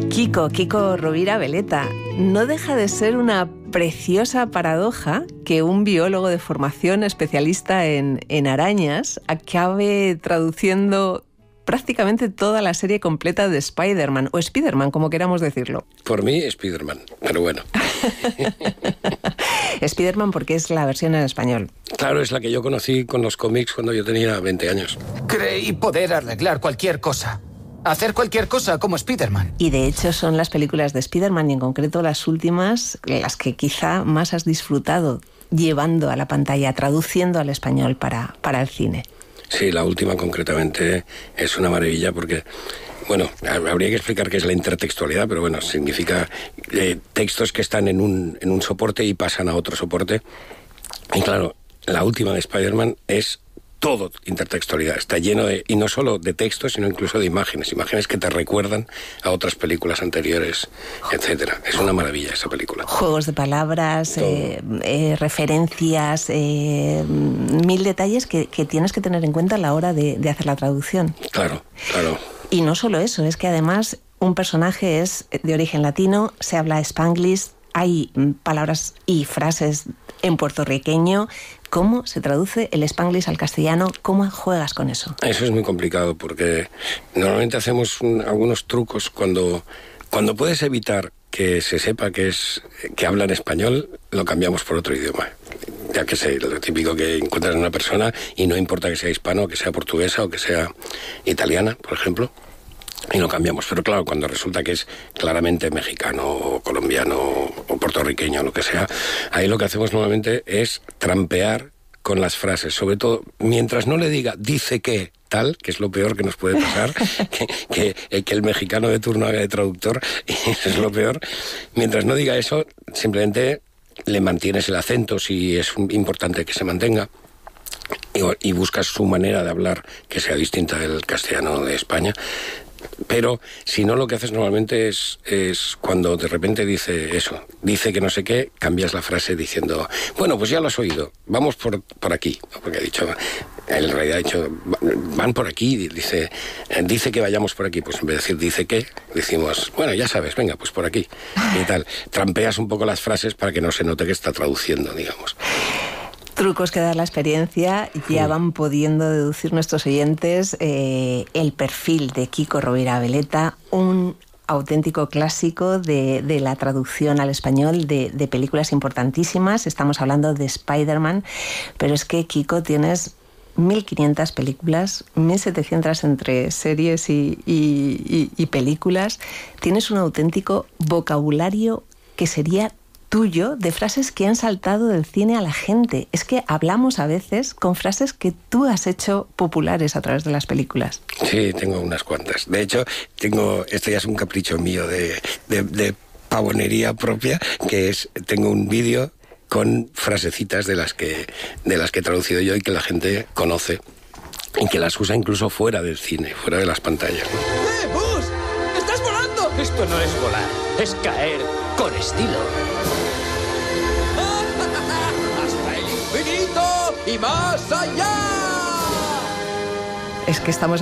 Kiko Rovira Veleta, no deja de ser una preciosa paradoja que un biólogo de formación especialista en arañas acabe traduciendo prácticamente toda la serie completa de Spider-Man, o Spider-Man, como queramos decirlo. Por mí, Spider-Man, pero bueno. Spider-Man porque es la versión en español. Claro, es la que yo conocí con los cómics cuando yo tenía 20 años. Creí poder arreglar cualquier cosa. Hacer cualquier cosa como Spider-Man. Y de hecho son las películas de Spider-Man, y en concreto las últimas, las que quizá más has disfrutado llevando a la pantalla, traduciendo al español para el cine. Sí, la última concretamente es una maravilla porque, bueno, habría que explicar qué es la intertextualidad, pero bueno, significa textos que están en un soporte y pasan a otro soporte. Y claro, la última de Spider-Man es todo intertextualidad, está lleno de, y no solo de textos, sino incluso de imágenes que te recuerdan a otras películas anteriores, etcétera. Es una maravilla esa película. Juegos de palabras, referencias, mil detalles que tienes que tener en cuenta a la hora de hacer la traducción. Claro. Y no solo eso, es que además un personaje es de origen latino, se habla spanglish, hay palabras y frases en puertorriqueño. ¿Cómo se traduce el spanglish al castellano? ¿Cómo juegas con eso? Eso es muy complicado porque normalmente hacemos algunos trucos cuando puedes evitar que se sepa que hablan español, lo cambiamos por otro idioma. Ya que sé, lo típico que encuentras en una persona y no importa que sea hispano, que sea portuguesa o que sea italiana, por ejemplo, y lo cambiamos. Pero claro, cuando resulta que es claramente mexicano o colombiano o puertorriqueño o lo que sea, ahí lo que hacemos normalmente es trampear con las frases, sobre todo mientras no le diga dice que tal, que es lo peor que nos puede pasar, que el mexicano de turno haga de traductor, y eso es lo peor. Mientras no diga eso, simplemente le mantienes el acento si es importante que se mantenga, y buscas su manera de hablar que sea distinta del castellano de España. Pero si no, lo que haces normalmente es cuando de repente dice eso, dice que no sé qué, cambias la frase diciendo, bueno, pues ya lo has oído, vamos por aquí, porque ha dicho, en realidad ha dicho, van por aquí, dice que vayamos por aquí, pues en vez de decir dice que, decimos, bueno, ya sabes, venga, pues por aquí, y tal. Trampeas un poco las frases para que no se note que está traduciendo, digamos. Trucos que da la experiencia, ya van pudiendo deducir nuestros oyentes el perfil de Kiko Rovira Veleta, un auténtico clásico de la traducción al español de películas importantísimas. Estamos hablando de Spider-Man, pero es que, Kiko, tienes 1.500 películas, 1.700 entre series y películas. Tienes un auténtico vocabulario que sería tuyo, de frases que han saltado del cine a la gente. Es que hablamos a veces con frases que tú has hecho populares a través de las películas. Sí, tengo unas cuantas. De hecho, esto ya es un capricho mío de pavonería propia, que tengo un vídeo con frasecitas de las que he traducido yo y que la gente conoce y que las usa incluso fuera del cine, fuera de las pantallas, ¿no? ¡Buzz! ¡Estás volando! Esto no es volar, es caer con estilo. ¡Hasta el infinito y más allá! Es que estamos